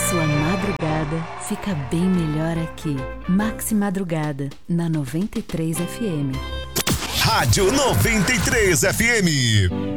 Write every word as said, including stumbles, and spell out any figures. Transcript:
Sua madrugada fica bem melhor aqui. Maxi Madrugada, na noventa e três F M. Rádio noventa e três F M.